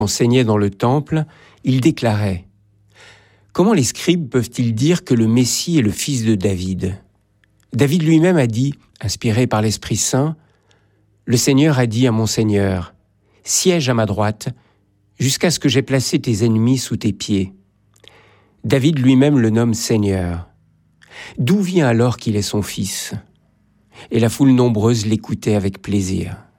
enseignait dans le temple, il déclarait : comment les scribes peuvent-ils dire que le Messie est le fils de David ? David lui-même a dit, inspiré par l'Esprit Saint, « Le Seigneur a dit à mon Seigneur, siège à ma droite, jusqu'à ce que j'aie placé tes ennemis sous tes pieds. » David lui-même le nomme Seigneur. D'où vient alors qu'il est son fils ? Et la foule nombreuse l'écoutait avec plaisir.